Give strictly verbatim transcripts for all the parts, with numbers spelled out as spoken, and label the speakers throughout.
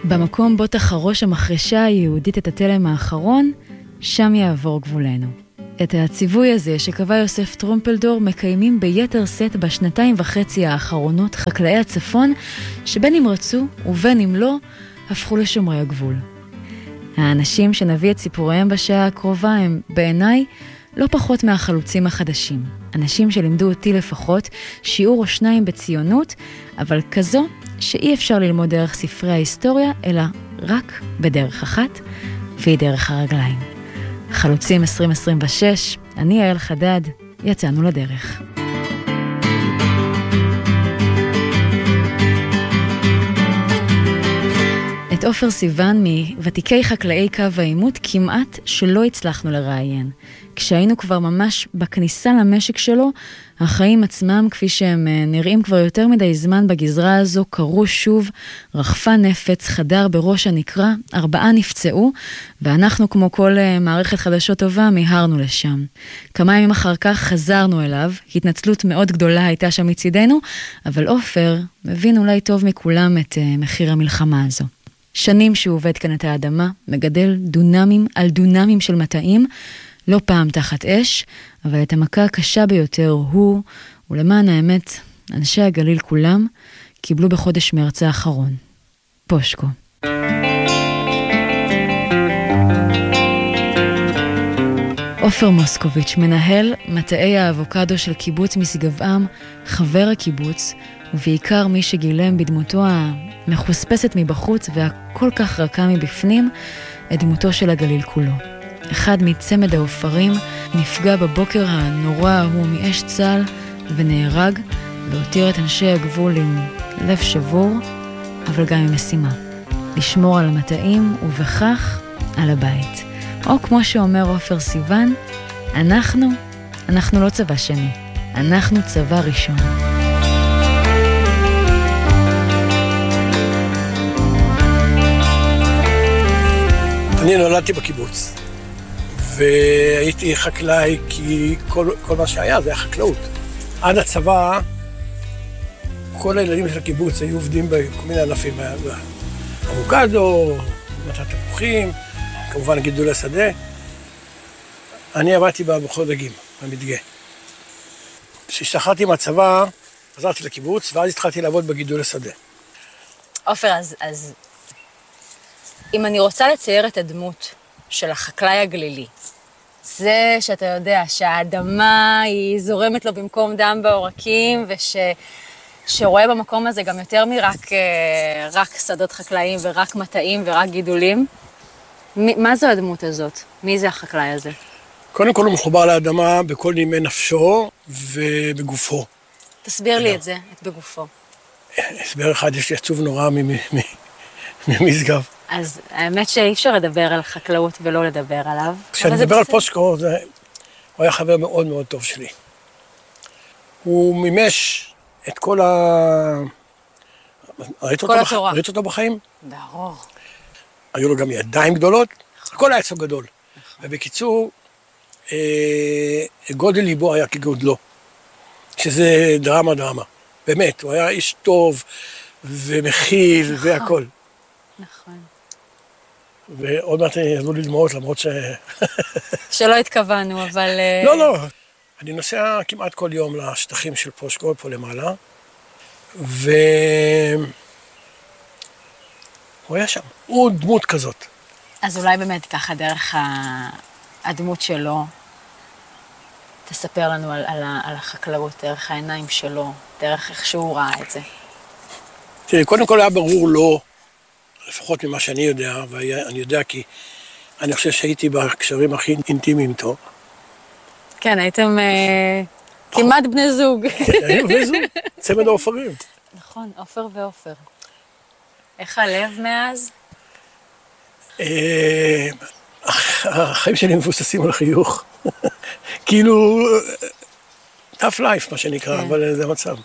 Speaker 1: במקום בו תחרוש המחרשה היהודית את התלם האחרון, שם יעבור גבולנו. את הציווי הזה שקבע יוסף טרומפלדור מקיימים ביתר סט בשנתיים וחצי האחרונות חקלאי הצפון, שבין אם רצו ובין אם לא, הפכו לשומרי הגבול. האנשים שנביא את סיפוריהם בשעה הקרובה הם בעיניי לא פחות מהחלוצים החדשים. אנשים שלימדו אותי לפחות שיעור או שניים בציונות, אבל כזו שאי אפשר ללמוד דרך ספרי ההיסטוריה, אלא רק בדרך אחת, והיא דרך הרגליים. חלוצים עשרים עשרים ושש, אני יעל חדד, יצאנו לדרך. את עופר סיוון מוותיקי חקלאי קו העימות כמעט שלא הצלחנו לראיין. כשהיינו כבר ממש בכניסה למשק שלו, החיים עצמם, כפי שהם נראים כבר יותר מדי זמן בגזרה הזו, קרו שוב, רחפה נפץ, חדר בראש הנקרה, ארבעה נפצעו, ואנחנו כמו כל מערכת חדשות טובה מיהרנו לשם. כמה ימים אחר כך חזרנו אליו, התנצלות מאוד גדולה הייתה שם מצידנו, אבל עופר מבין אולי טוב מכולם את מחיר המלחמה הזו. שנים שהוא עובד כאן את האדמה, מגדל דונמים על דונמים של מטעים, לא פעם תחת אש, אבל את המכה הקשה ביותר הוא, ולמען האמת, אנשי הגליל כולם, קיבלו בחודש מרץ האחרון. פושקו. עופר מוסקוביץ', מנהל מטעי האבוקדו של קיבוץ משגב-עם, חבר הקיבוץ, ובעיקר מי שגילם בדמותו המחוספסת מבחוץ והכל כך רכה מבפנים, את דמותו של הגליל כולו. אחד מצמד האופרים נפגע בבוקר הנורא ההוא מאש צה"ל ונהרג, והותיר את אנשי הגבול עם לב שבור, אבל גם עם משימה. לשמור על המטעים ובכך על הבית. או כמו שאומר עופר סיוון, אנחנו, אנחנו לא צבא שני, אנחנו צבא ראשון.
Speaker 2: אני נולדתי בקיבוץ, והייתי חקלאי כי כל, כל מה שהיה זה היה חקלאות. עד הצבא, כל הילדים של הקיבוץ היו עובדים בכל מיני ענפים, אבוקדו, מטעת תפוחים, כמובן גידולי שדה. אני עבדתי במחוז דגים, במדגה. כשהשתחררתי מהצבא, חזרתי לקיבוץ, ואז התחלתי לעבוד בגידולי שדה.
Speaker 3: עופר, אז, אז אם אני רוצה לצייר את הדמות של החקלאי הגלילי, זה שאתה יודע שהאדמה היא זורמת לו במקום דם בעורקים, וש... שרואה במקום הזה גם יותר מרק רק שדות חקלאיים ורק מטעים ורק גידולים. מה זו הדמות הזאת? מי זה החקלאי הזה?
Speaker 2: קודם כל הוא מחובר לאדמה בכל נימי נפשו ובגופו.
Speaker 3: תסביר לי את זה, את בגופו.
Speaker 2: הסבר אחד, יש לי עצוב נורא ממשגב.
Speaker 3: אז האמת שאי אפשר לדבר על חקלאות ולא לדבר עליו.
Speaker 2: כשאני מדבר על פושקו, הוא היה חבר מאוד מאוד טוב שלי. הוא מימש את כל ה...
Speaker 3: כל התורה.
Speaker 2: ראית אותו בחיים?
Speaker 3: ברור.
Speaker 2: היו לו גם ידיים גדולות, הכל היה אצלו גדול. ובקיצור, גודל ליבו היה כגודלו, שזה דרמה דרמה. באמת, הוא היה איש טוב ומכיל והכל.
Speaker 3: נכון.
Speaker 2: ועוד מעט יעזבו לי דמעות, למרות ש...
Speaker 3: שלא התכוונו, אבל...
Speaker 2: לא, לא. אני נוסע כמעט כל יום לשטחים של פושקו, פה למעלה, והוא היה שם. הוא דמות כזאת.
Speaker 3: אז אולי באמת ככה דרך הדמות שלו, תספר לנו על, על, על החקלאות, דרך העיניים שלו, דרך איך שהוא ראה את זה.
Speaker 2: תראי, קודם כל היה ברור לו, לפחות ממה שאני יודע, ואני יודע כי אני חושב שהייתי בקשרים הכי אינטימיים איתו.
Speaker 3: כן, הייתם אה, כמעט בני זוג.
Speaker 2: כן, היינו בני זוג, צמד האופרים.
Speaker 3: נכון, עופר ועופר. איך הלב מאז?
Speaker 2: אה, החיים שלי מבוססים על חיוך. כאילו, tough life, מה שנקרא, כן. אבל זה המצב.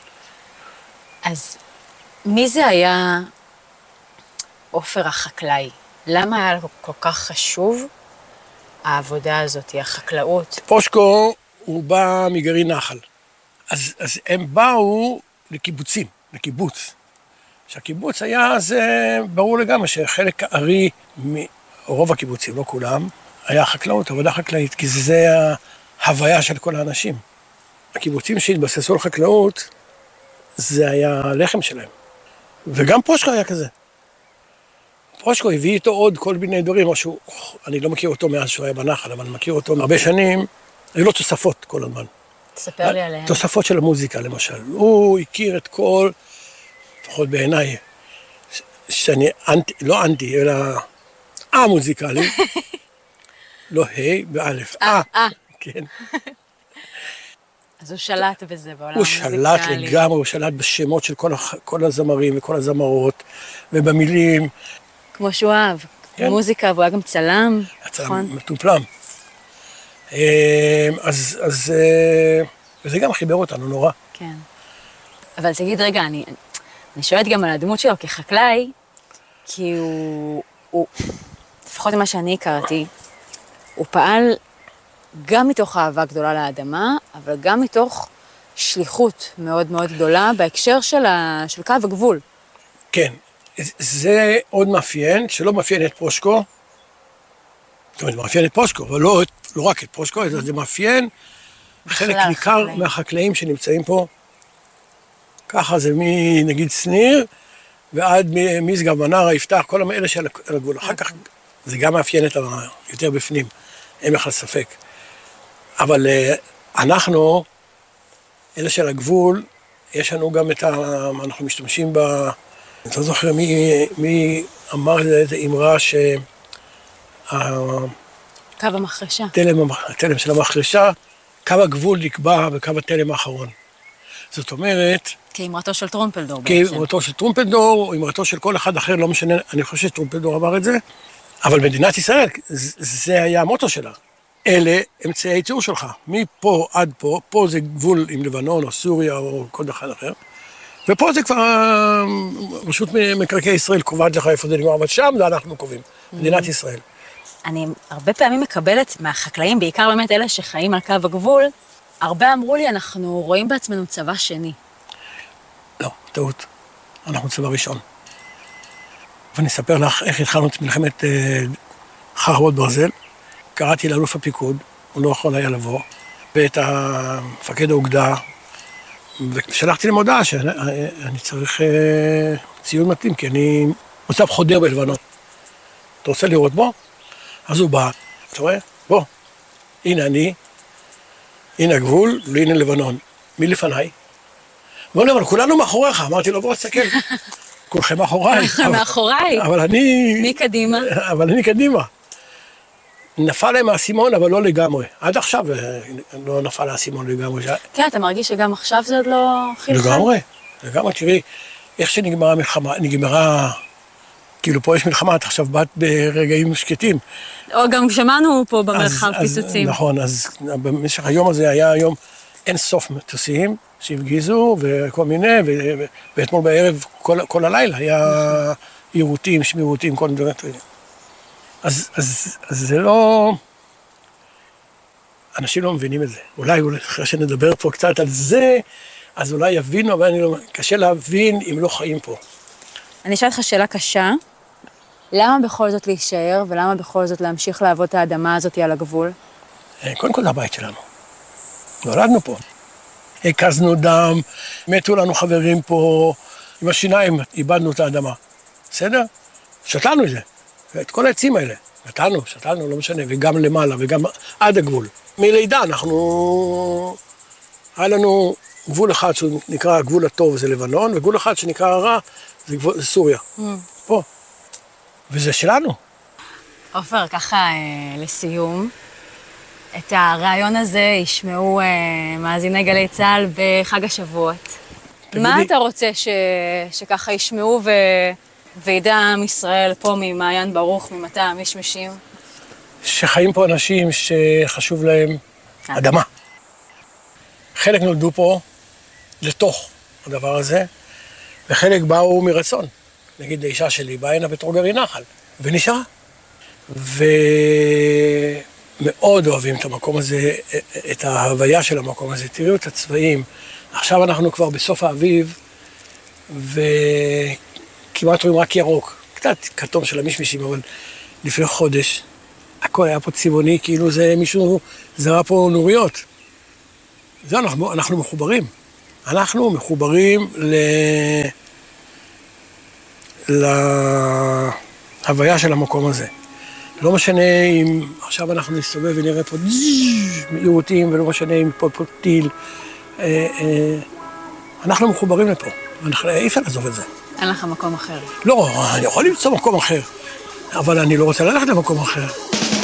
Speaker 3: אז מי זה היה עופר החקלאי? למה היה לו כל כך חשוב העבודה הזאת, החקלאות?
Speaker 2: פושקו הוא בא מגרעין נחל. אז, אז הם באו לקיבוצים, לקיבוץ. שהקיבוץ היה, זה ברור לגמרי שחלק הארי, רוב הקיבוצים, לא כולם, היה חקלאות, עבודה חקלאית, כי זה ההוויה של כל האנשים. הקיבוצים שהתבססו על חקלאות, זה היה הלחם שלהם. וגם פושקו היה כזה. פושקו הביא איתו עוד כל מיני דברים, משהו, אני לא מכיר אותו מאז שהוא היה בנחל, אבל אני מכיר אותו הרבה שנים, היו לו תוספות כל הזמן.
Speaker 3: תספר לי עליהם.
Speaker 2: תוספות של המוזיקה, למשל. הוא הכיר את כל, לפחות בעיניי, שאני אנטי, לא אנטי, אלא א-מוזיקלי. לא ה' באלף.
Speaker 3: אה, אה.
Speaker 2: כן.
Speaker 3: אז הוא שלט בזה בעולם
Speaker 2: הוא
Speaker 3: המוזיקלי.
Speaker 2: שלט לגמרי, הוא שלט בשמות של כל, הח... כל הזמרים וכל הזמרות, ובמילים.
Speaker 3: כמו שהוא אהב.
Speaker 2: כן.
Speaker 3: מוזיקה, והוא היה גם צלם,
Speaker 2: הצלם
Speaker 3: נכון?
Speaker 2: מטופלם. אז, אז, וזה גם חיבר אותנו נורא.
Speaker 3: כן. אבל תגיד, רגע, אני, אני שואלת גם על הדמות שלו כחקלאי, כי הוא, הוא, לפחות ממה שאני הכרתי, הוא פעל גם מתוך אהבה גדולה לאדמה, אבל גם מתוך שליחות מאוד מאוד גדולה בהקשר של, ה, של קו הגבול.
Speaker 2: כן, זה עוד מאפיין, שלא מאפיין את פושקו, זאת אומרת, מאפיין את פושקו, אבל לא, לא רק את פושקו, זה מאפיין חלק ניכר מהחקלאים שנמצאים פה. ככה זה מנגיד שניר, ועד משגב מנרה, יפתח, כל האלה של הגבול. אחר כך זה גם מאפיין את יותר בפנים, אין בכלל ספק. אבל אנחנו, אלה של הגבול, יש לנו גם את ה... אנחנו משתמשים ב... אני לא זוכר מי, מי אמר איזה אמרה ש...
Speaker 3: קו המחרשה.
Speaker 2: תלם, התלם של המחרשה, קו הגבול נקבע בקו התלם האחרון. זאת אומרת...
Speaker 3: כאמרתו של טרומפלדור בעצם.
Speaker 2: כאמרתו של טרומפלדור, או אמרתו של כל אחד אחר, לא משנה, אני חושב שטרומפלדור אמר את זה, אבל מדינת ישראל, זה היה המוטו שלה. אלה אמצעי הייצור שלך, מפה עד פה, פה זה גבול עם לבנון או סוריה או כל אחד אחר, ופה זה כבר רשות מקרקעי ישראל קובעת לך איפה זה נגמר, אבל שם זה אנחנו קובעים, מדינת ישראל.
Speaker 3: אני הרבה פעמים מקבלת מהחקלאים, בעיקר באמת אלה שחיים על קו הגבול, הרבה אמרו לי, אנחנו רואים בעצמנו צבא שני.
Speaker 2: לא, טעות. אנחנו צבא ראשון. ואני אספר לך איך התחלנו את מלחמת אה, חרבות ברזל. קראתי לאלוף הפיקוד, הוא לא יכול היה לבוא, ואת המפקד האוגדה, ושלחתי להם הודעה שאני צריך אה, ציון מתאים, כי אני מוצב חודר בלבנון. אתה רוצה לראות בו? אז הוא בא, אתה רואה? בוא, הנה אני, הנה הגבול, והנה לבנון. מי לפניי? בוא נראה, אבל כולנו מאחוריך. אמרתי לו, בוא תסתכל. כולכם מאחוריי.
Speaker 3: מאחוריי.
Speaker 2: אבל אני...
Speaker 3: מי קדימה?
Speaker 2: אבל אני קדימה. נפל להם האסימון, אבל לא לגמרי. עד עכשיו לא נפל האסימון לגמרי.
Speaker 3: כן, אתה מרגיש שגם עכשיו זה עוד לא חלחל?
Speaker 2: לגמרי, לגמרי. תראי, איך שנגמרה המלחמה, נגמרה... כאילו פה יש מלחמה, את עכשיו באת ברגעים שקטים.
Speaker 3: או גם שמענו פה במרחב פיצוצים.
Speaker 2: נכון, אז במשך היום הזה היה היום אין סוף מטוסים שהפגיזו וכל מיני, ואתמול בערב כל הלילה היה עירותים, שמירותים, כל מיני. אז זה לא... אנשים לא מבינים את זה. אולי אחרי שנדבר פה קצת על זה, אז אולי יבינו, אבל קשה להבין אם לא חיים פה.
Speaker 3: אני אשאל אותך שאלה קשה. למה בכל זאת להישאר, ולמה בכל זאת להמשיך לעבוד את האדמה הזאת על הגבול?
Speaker 2: קודם כל זה הבית שלנו. נולדנו פה. הקזנו דם, מתו לנו חברים פה, עם השיניים איבדנו את האדמה. בסדר? שתלנו את זה. את כל העצים האלה. נתנו, שתלנו, לא משנה, וגם למעלה, וגם עד הגבול. מלידה אנחנו... היה לנו גבול אחד שנקרא הגבול הטוב, זה לבנון, וגבול אחד שנקרא הרע, זה, גבול, זה סוריה. Mm. פה. וזה שלנו.
Speaker 3: עופר, ככה אה, לסיום, את הרעיון הזה ישמעו אה, מאזיני גלי צה"ל בחג השבועות. תגידי... מה אתה רוצה ש... שככה ישמעו ו... וידע עם ישראל פה ממעיין ברוך, ממטע המשמשים?
Speaker 2: שחיים פה אנשים שחשוב להם אדמה. חלק נולדו פה לתוך הדבר הזה, וחלק באו מרצון. נגיד, האישה שלי באה הנה בתור גרעין נחל, ונשארה. ומאוד אוהבים את המקום הזה, את ההוויה של המקום הזה. תראו את הצבעים. עכשיו אנחנו כבר בסוף האביב, כמעט רואים רק ירוק. קצת כתום של המשמישים, אבל לפני חודש, הכל היה פה צבעוני, כאילו זה מישהו זרה פה נוריות. זה אנחנו, אנחנו מחוברים. אנחנו מחוברים ל... להוויה של המקום הזה. לא משנה אם עכשיו אנחנו נסתובב ונראה פה מיעוטים, ולא משנה אם פה פה טיל. אנחנו מחוברים לפה. אי אפשר לעזוב את זה.
Speaker 3: אין לך מקום אחר.
Speaker 2: לא, אני יכול למצוא מקום אחר, אבל אני לא רוצה ללכת למקום אחר.